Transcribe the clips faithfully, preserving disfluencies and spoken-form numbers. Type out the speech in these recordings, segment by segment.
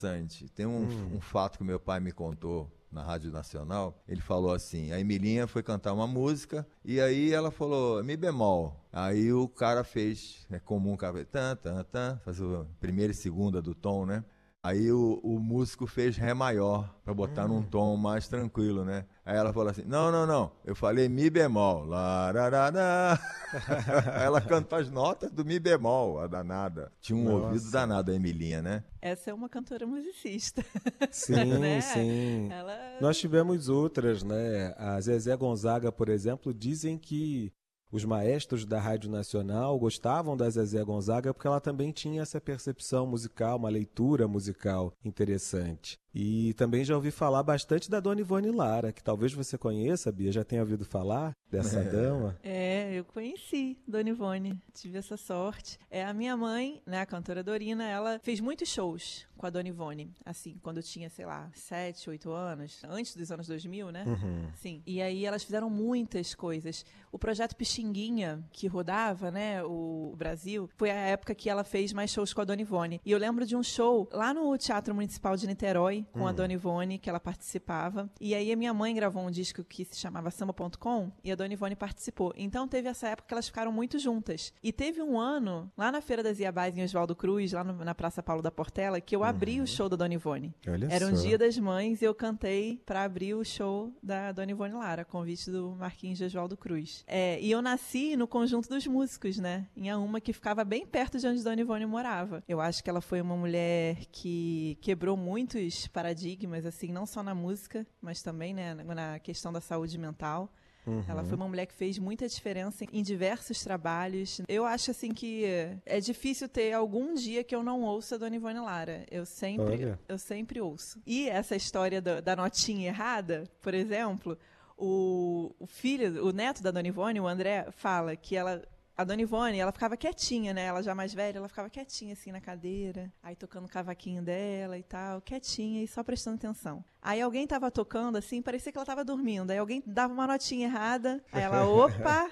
interessante. Tem um, Hum. um fato que meu pai me contou na Rádio Nacional. Ele falou assim, a Emilinha foi cantar uma música e aí ela falou mi bemol. Aí o cara fez, é comum o cara fez tan, tan, tan, faz a primeira e segunda do tom, né? Aí o, o músico fez Ré maior, para botar hum. num tom mais tranquilo, né? Aí ela falou assim, não, não, não, eu falei Mi bemol. Lararara. Aí ela cantou as notas do Mi bemol, a danada. Tinha um Nossa. ouvido danado a Emilinha, né? Essa é uma cantora musicista. Sim, né? sim. Ela... Nós tivemos outras, né? A Zezé Gonzaga, por exemplo, dizem que os maestros da Rádio Nacional gostavam da Zezé Gonzaga porque ela também tinha essa percepção musical, uma leitura musical interessante. E também já ouvi falar bastante da Dona Ivone Lara, que talvez você conheça, Bia, já tenha ouvido falar dessa é. dama. É, eu conheci Dona Ivone, tive essa sorte. É, a minha mãe, né, a cantora Dorina, ela fez muitos shows com a Dona Ivone, assim, quando eu tinha, sei lá, sete, oito anos, antes dos anos dois mil, né? Uhum. Sim. E aí elas fizeram muitas coisas. O projeto Pixinguinha, que rodava, né, o Brasil, foi a época que ela fez mais shows com a Dona Ivone. E eu lembro de um show lá no Teatro Municipal de Niterói, com hum. a Dona Ivone, que ela participava. E aí a minha mãe gravou um disco que se chamava Samba ponto com e a Dona Ivone participou. Então teve essa época que elas ficaram muito juntas. E teve um ano, lá na Feira das Iabás, em Oswaldo Cruz, lá no, na Praça Paulo da Portela, que eu abri uhum. o show da Dona Ivone. Olha Era um só. dia das mães e eu cantei para abrir o show da Dona Ivone Lara, convite do Marquinhos de Oswaldo Cruz. É, e eu nasci no Conjunto dos Músicos, né? Em uma que ficava bem perto de onde Dona Ivone morava. Eu acho que ela foi uma mulher que quebrou muitos paradigmas, assim, não só na música, mas também, né, na questão da saúde mental. Uhum. Ela foi uma mulher que fez muita diferença em diversos trabalhos. Eu acho, assim, que é difícil ter algum dia que eu não ouça a Dona Ivone Lara. Eu sempre, eu sempre ouço. E essa história do, da notinha errada, por exemplo, o, o filho, o neto da Dona Ivone, o André, fala que ela... A Dona Ivone, ela ficava quietinha, né? Ela já mais velha, ela ficava quietinha, assim, na cadeira. Aí tocando o cavaquinho dela e tal, quietinha e só prestando atenção. Aí alguém tava tocando, assim, parecia que ela tava dormindo. Aí alguém dava uma notinha errada. Aí ela, opa!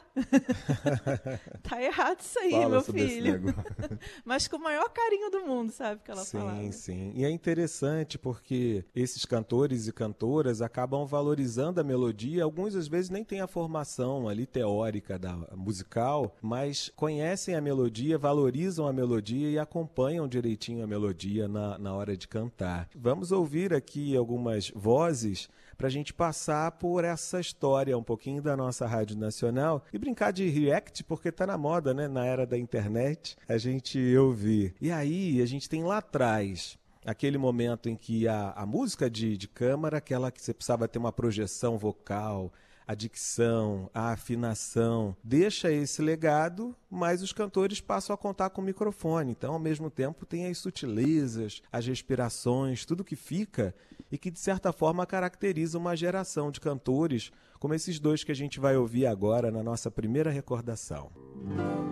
Tá errado isso aí, Fala meu sobre filho. esse negócio. Mas com o maior carinho do mundo, sabe? Que ela sim, falava. Sim, sim. E é interessante porque esses cantores e cantoras acabam valorizando a melodia. Alguns, às vezes, nem têm a formação ali teórica da musical, mas conhecem a melodia, valorizam a melodia e acompanham direitinho a melodia na, na hora de cantar. Vamos ouvir aqui algumas vozes para a gente passar por essa história um pouquinho da nossa Rádio Nacional e brincar de react, porque tá na moda, né? Na era da internet, a gente ouvir. E aí, a gente tem lá atrás aquele momento em que a, a música de, de câmara, aquela que você precisava ter uma projeção vocal, a dicção, a afinação, deixa esse legado, mas os cantores passam a contar com o microfone. Então, ao mesmo tempo, tem as sutilezas, as respirações, tudo que fica e que, de certa forma, caracteriza uma geração de cantores, como esses dois que a gente vai ouvir agora na nossa primeira recordação.